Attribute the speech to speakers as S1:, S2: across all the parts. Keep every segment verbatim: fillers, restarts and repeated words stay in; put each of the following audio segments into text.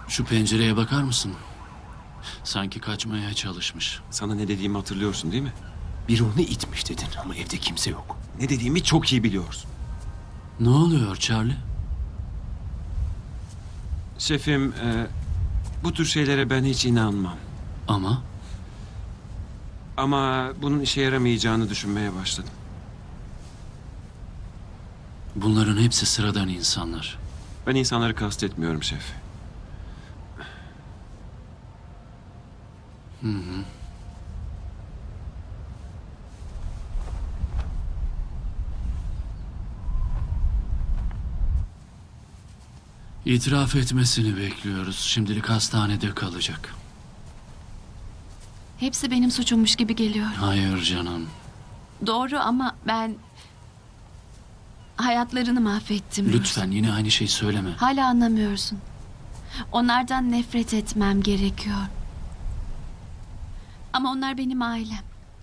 S1: Şu pencereye bakar mısın? Sanki kaçmaya çalışmış.
S2: Sana ne dediğimi hatırlıyorsun değil mi?
S3: Biri onu itmiş dedin ama evde kimse yok.
S2: Ne dediğimi çok iyi biliyorsun.
S1: Ne oluyor Charlie?
S2: Şefim, e, bu tür şeylere ben hiç inanmam.
S1: Ama
S2: Ama bunun işe yaramayacağını düşünmeye başladım.
S1: bunların hepsi sıradan insanlar.
S2: Ben insanları kastetmiyorum şef.
S1: İtiraf etmesini bekliyoruz. Şimdilik hastanede kalacak.
S4: Hepsi benim suçummuş gibi geliyor.
S1: Hayır canım.
S4: Doğru ama ben hayatlarını mahvettim.
S1: Lütfen yine aynı şeyi söyleme.
S4: Hala anlamıyorsun. Onlardan nefret etmem gerekiyor. Ama onlar benim ailem.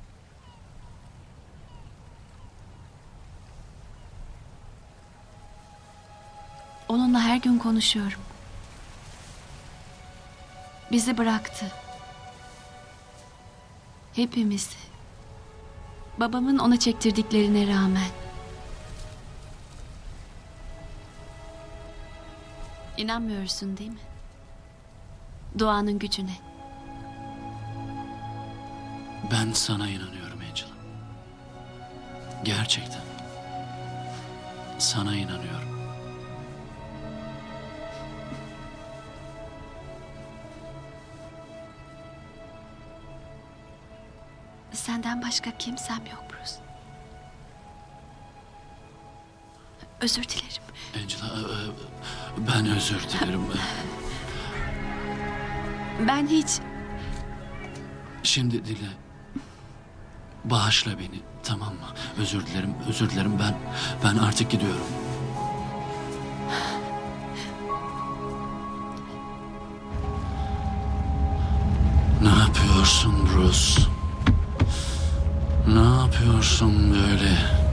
S4: Onunla her gün konuşuyorum. Bizi bıraktı. Hepimizi. Babamın ona çektirdiklerine rağmen. İnanmıyorsun değil mi? Duanın gücüne.
S1: Ben sana inanıyorum Angela. Gerçekten. Sana inanıyorum.
S4: Senden başka kimsem yok Bruce. Özür dilerim.
S1: Angela, e, e, ben özür dilerim.
S4: Ben hiç...
S1: Şimdi dinle. Bağışla beni, tamam mı? Özür dilerim, özür dilerim. Ben ben artık gidiyorum. Ne yapıyorsun Bruce? Ne yapıyorsun böyle?